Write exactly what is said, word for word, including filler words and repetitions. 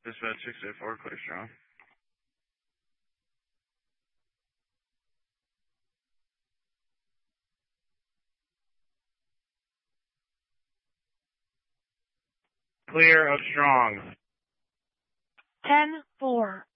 Dispatch six eight four, clear strong. Clear of strong. ten four.